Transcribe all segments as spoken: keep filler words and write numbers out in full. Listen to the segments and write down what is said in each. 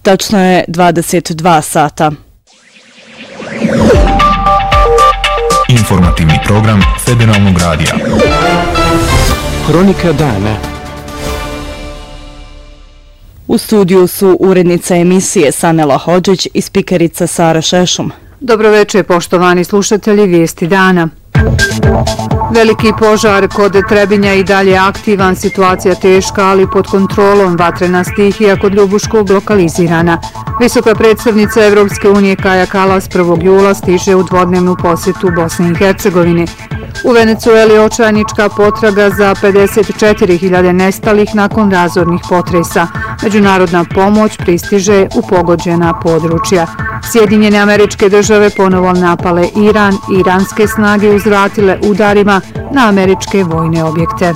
Tačno je dvadeset dva sata. Informativni program Federalnog radija. Hronika dana. U studiju su urednica emisije Sanela Hodžić i spikerica Sara Šešum. Dobroveče, poštovani slušatelji Vijesti dana. Veliki požar kod Trebinja i dalje aktivan, situacija teška, ali pod kontrolom, vatrena stihija kod Ljubuškog lokalizirana. Visoka predstavnica Evropske unije Kaja Kalas prvog jula stiže u dvodnevnu posjetu Bosni i Hercegovini. U Venecueli očajnička potraga za pedeset četiri hiljade nestalih nakon razornih potresa. Međunarodna pomoć pristiže u pogođena područja. Sjedinjene Američke Države ponovo napale Iran i iranske snage uzvratile udarima na američke vojne objekte.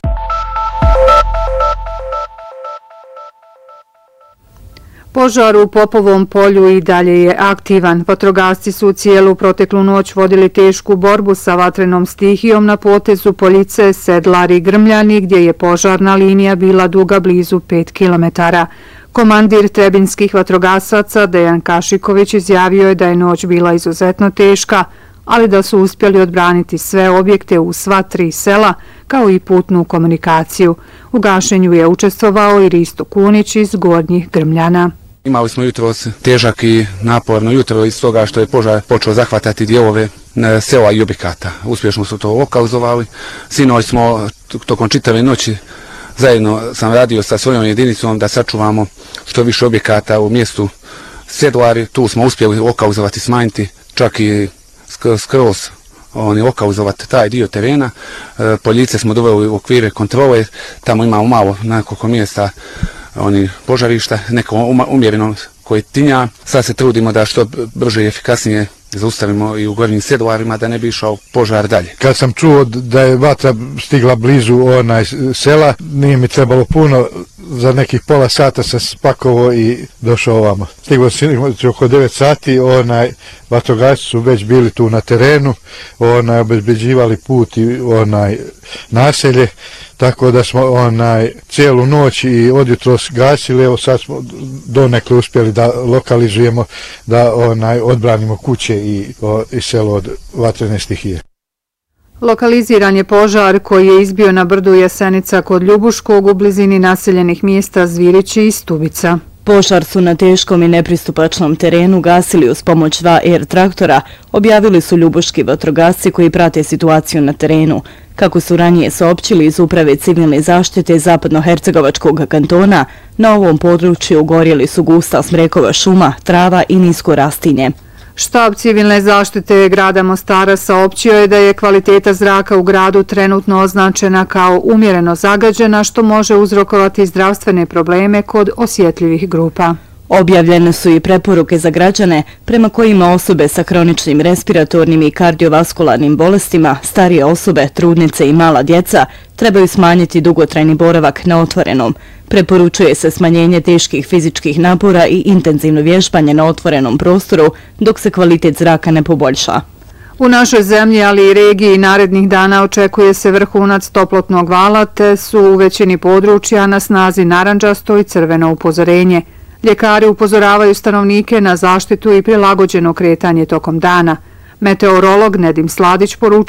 Požar u Popovom polju i dalje je aktivan. Vatrogasci su cijelu proteklu noć vodili tešku borbu sa vatrenom stihijom na potezu Poljice, Sedlar i Grmljani, gdje je požarna linija bila duga blizu pet kilometara. Komandir trebinskih vatrogasaca Dejan Kašiković izjavio je da je noć bila izuzetno teška, ali da su uspjeli odbraniti sve objekte u sva tri sela, kao i putnu komunikaciju. U gašenju je učestvovao i Risto Kunić iz Gornjih Grmljana. Imali smo jutro težak i naporno jutro iz toga što je požar počeo zahvatati dijelove sela i objekata. Uspješno su to lokalizovali. Sinoć smo tokom čitave noći zajedno sam radio sa svojom jedinicom da sačuvamo što više objekata u mjestu Sedlari. Tu smo uspjeli lokalizovati, smanjiti čak i skroz oni lokalizovati taj dio terena. Poljice smo doveli u okvire kontrole, tamo imamo malo nekoliko mjesta oni požarišta, neko umjereno koje tinja. Sad se trudimo da što brže i efikasnije zaustavimo i u Gornjim Sedlarima da ne bi išao požar dalje. Kad sam čuo da je vatra stigla blizu onaj sela, nije mi trebalo puno, za nekih pola sata sam spakovo i došao ovamo. Stiglo se oko devet sati, onaj vatrogasci su već bili tu na terenu, onaj obezbeđivali put i onaj naselje, tako da smo onaj cijelu noć i odjutros gasili. Evo sad smo donekle uspjeli da lokalizujemo, da onaj odbranimo kuće i, o, i selo od vatrene stihije. Lokaliziran je požar koji je izbio na brdu Jasenica kod Ljubuškog u blizini naseljenih mjesta Zvirići i Stubica. Požar su na teškom i nepristupačnom terenu gasili uz pomoć dva er traktora, objavili su ljubuški vatrogasci koji prate situaciju na terenu. Kako su ranije saopćili iz Uprave civilne zaštite Zapadnohercegovačkog kantona, na ovom području gorjeli su gusta smrekova šuma, trava i nisko rastinje. Štab civilne zaštite grada Mostara saopćio je da je kvaliteta zraka u gradu trenutno označena kao umjereno zagađena, što može uzrokovati zdravstvene probleme kod osjetljivih grupa. Objavljene su i preporuke za građane prema kojima osobe sa hroničnim respiratornim i kardiovaskularnim bolestima, starije osobe, trudnice i mala djeca trebaju smanjiti dugotrajni boravak na otvorenom. Preporučuje se smanjenje teških fizičkih napora i intenzivno vježbanje na otvorenom prostoru dok se kvalitet zraka ne poboljša. U našoj zemlji, ali i regiji, narednih dana očekuje se vrhunac toplotnog vala, te su u većini područja na snazi narandžasto i crveno upozorenje. Ljekari upozoravaju stanovnike na zaštitu i prilagođeno kretanje tokom dana. Meteorolog Nedim Sladić poručuje